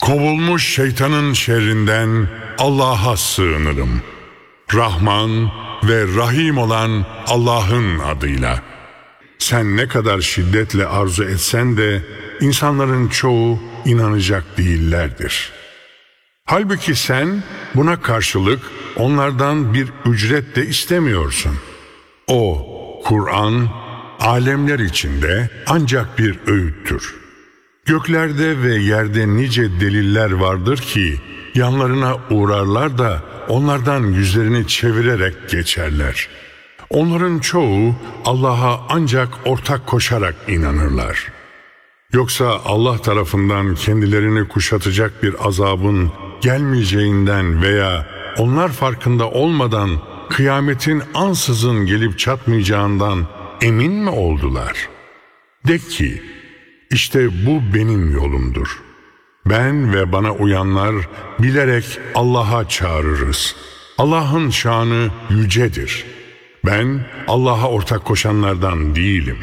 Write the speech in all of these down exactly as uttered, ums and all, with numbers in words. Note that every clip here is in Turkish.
Kovulmuş şeytanın şerrinden Allah'a sığınırım. Rahman ve Rahim olan Allah'ın adıyla. Sen ne kadar şiddetle arzu etsen de insanların çoğu inanacak değillerdir. Halbuki sen buna karşılık onlardan bir ücret de istemiyorsun. O, Kur'an, alemler içinde ancak bir öğüttür. Göklerde ve yerde nice deliller vardır ki yanlarına uğrarlar da onlardan yüzlerini çevirerek geçerler. Onların çoğu Allah'a ancak ortak koşarak inanırlar. Yoksa Allah tarafından kendilerini kuşatacak bir azabın gelmeyeceğinden veya onlar farkında olmadan kıyametin ansızın gelip çatmayacağından emin mi oldular? De ki, işte bu benim yolumdur. Ben ve bana uyanlar bilerek Allah'a çağırırız. Allah'ın şanı yücedir. Ben Allah'a ortak koşanlardan değilim.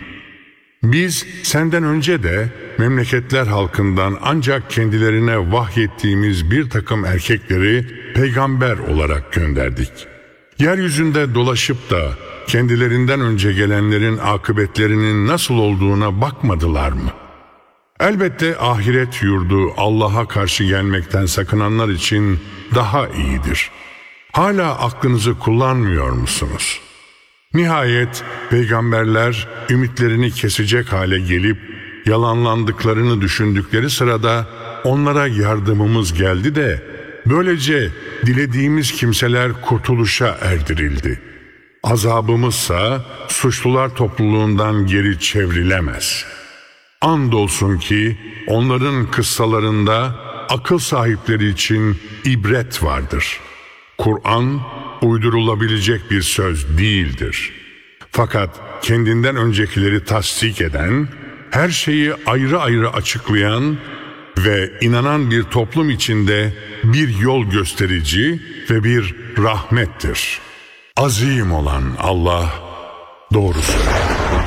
Biz senden önce de memleketler halkından ancak kendilerine vahyettiğimiz bir takım erkekleri peygamber olarak gönderdik. Yeryüzünde dolaşıp da kendilerinden önce gelenlerin akıbetlerinin nasıl olduğuna bakmadılar mı? Elbette ahiret yurdu Allah'a karşı gelmekten sakınanlar için daha iyidir. Hala aklınızı kullanmıyor musunuz? Nihayet peygamberler ümitlerini kesecek hale gelip yalanlandıklarını düşündükleri sırada onlara yardımımız geldi de böylece dilediğimiz kimseler kurtuluşa erdirildi. Azabımızsa suçlular topluluğundan geri çevrilemez. Andolsun ki onların kıssalarında akıl sahipleri için ibret vardır. Kur'an uydurulabilecek bir söz değildir. Fakat kendinden öncekileri tasdik eden, her şeyi ayrı ayrı açıklayan ve inanan bir toplum içinde bir yol gösterici ve bir rahmettir. Azim olan Allah doğru söyler.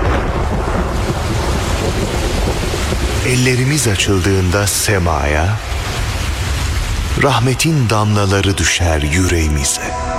Ellerimiz açıldığında semaya, rahmetin damlaları düşer yüreğimize.